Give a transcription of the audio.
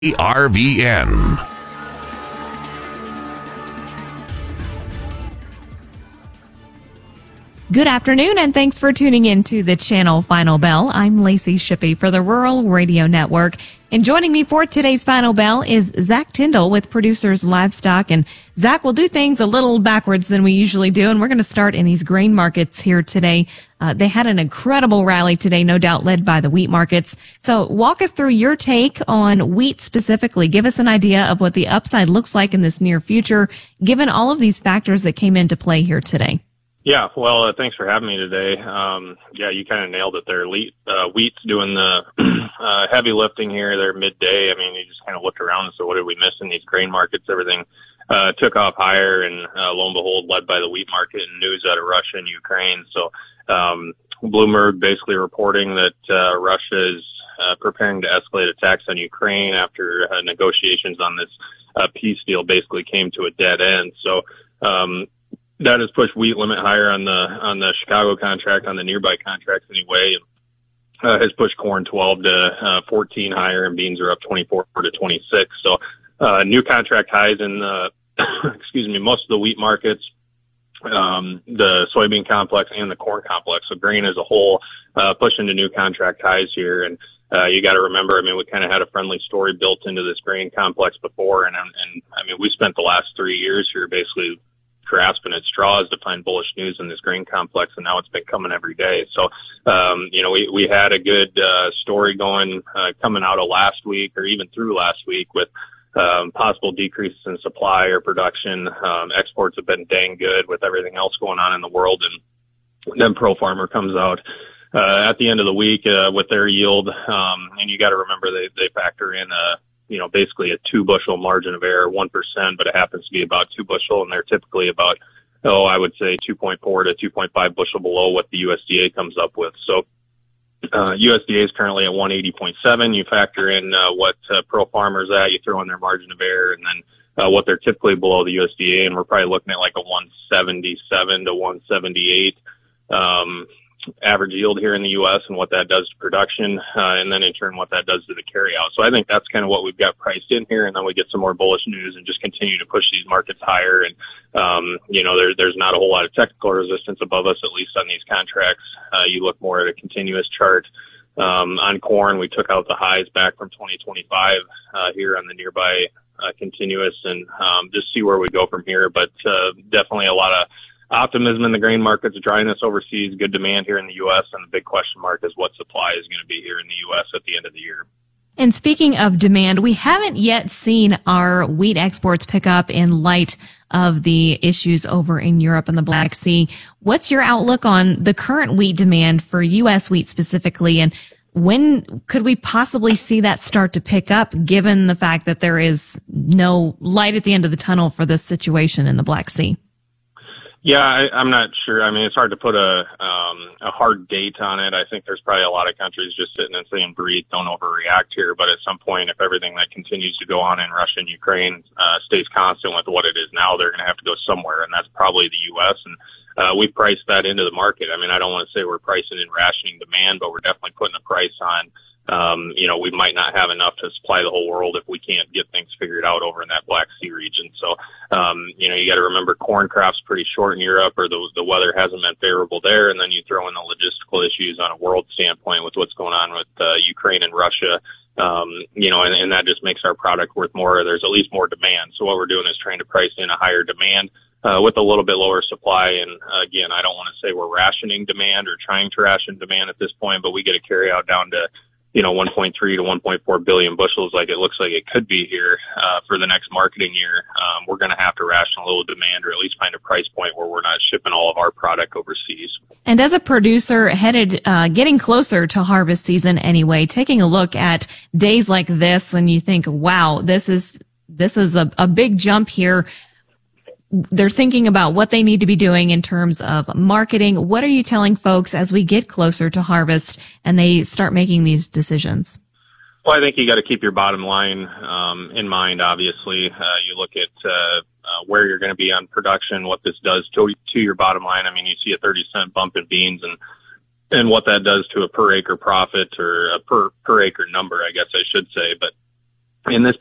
RVN. Good afternoon, and thanks for tuning in to the channel Final Bell. I'm Lacey Shippey for the Rural Radio Network. And joining me for today's Final Bell is Zach Tyndall with Producers Livestock. And Zach, will do things a little backwards than we usually do. And we're going to start in these grain markets here today. They had an incredible rally today, no doubt led by the wheat markets. So walk us through your take on wheat specifically. Give us an idea of what the upside looks like in this near future, given all of these factors that came into play here today. Yeah, well, thanks for having me today. Yeah, you kind of nailed it there. Wheat's doing the heavy lifting here. They're midday. I mean, you just kind of looked around and said, what did we miss in these grain markets? Everything took off higher, and lo and behold, led by the wheat market and news out of Russia and Ukraine. So Bloomberg basically reporting that Russia is preparing to escalate attacks on Ukraine after negotiations on this peace deal basically came to a dead end. So that has pushed wheat limit higher on the Chicago contract, on the nearby contracts anyway. Has pushed corn 12 to 14 higher, and beans are up 24 to 26. So new contract highs in most of the wheat markets, the soybean complex and the corn complex. So grain as a whole pushing to new contract highs here. And you got to remember, I mean, we kind of had a friendly story built into this grain complex before, and I mean, we spent the last 3 years here basically grasping at straws to find bullish news in this grain complex, and now it's been coming every day. So, we had a good story going coming out of last week or even through last week with possible decreases in supply or production. Exports have been dang good with everything else going on in the world, and then Pro Farmer comes out at the end of the week with their yield, and you got to remember they factor in basically a 2 bushel margin of error, 1%, but it happens to be about 2 bushel, and they're typically about, I would say 2.4 to 2.5 bushel below what the USDA comes up with. So, USDA is currently at 180.7. You factor in, what, Pro Farmer's at, you throw in their margin of error, and then, what they're typically below the USDA, and we're probably looking at like a 177 to 178, average yield here in the U.S. and what that does to production, and then in turn what that does to the carryout. So I think that's kind of what we've got priced in here, and then we get some more bullish news and just continue to push these markets higher. And there's not a whole lot of technical resistance above us, at least on these contracts. You look more at a continuous chart. On corn, we took out the highs back from 2025 here on the nearby continuous, and just see where we go from here. But definitely a lot of optimism in the grain markets, dryness overseas, good demand here in the U.S., and the big question mark is what supply is going to be here in the U.S. at the end of the year. And speaking of demand, we haven't yet seen our wheat exports pick up in light of the issues over in Europe and the Black Sea. What's your outlook on the current wheat demand for U.S. wheat specifically, and when could we possibly see that start to pick up, given the fact that there is no light at the end of the tunnel for this situation in the Black Sea? Yeah, I'm not sure. I mean, it's hard to put a hard date on it. I think there's probably a lot of countries just sitting and saying, breathe, don't overreact here. But at some point, if everything that continues to go on in Russia and Ukraine stays constant with what it is now, they're going to have to go somewhere, and that's probably the U.S. And we've priced that into the market. I mean, I don't want to say we're pricing in rationing demand, but we're definitely putting a price on. We might not have enough to supply the whole world if we can't get things figured out over in that Black Sea region. So, you got to remember corn crop's pretty short in Europe, or the weather hasn't been favorable there. And then you throw in the logistical issues on a world standpoint with what's going on with Ukraine and Russia. And that just makes our product worth more. There's at least more demand. So what we're doing is trying to price in a higher demand with a little bit lower supply. And again, I don't want to say we're rationing demand or trying to ration demand at this point, but we get a carry out down to 1.3 to 1.4 billion bushels like it looks like it could be here for the next marketing year. We're going to have to ration a little demand, or at least find a price point where we're not shipping all of our product overseas. And as a producer getting closer to harvest season anyway, taking a look at days like this, and you think, wow, this is a big jump here. They're thinking about what they need to be doing in terms of marketing. What are you telling folks as we get closer to harvest and they start making these decisions? Well, I think you got to keep your bottom line in mind. Obviously, you look at where you're going to be on production, what this does to your bottom line. I mean, you see a 30-cent bump in beans, and what that does to a per acre profit, or a per acre number, I guess I should say. But in this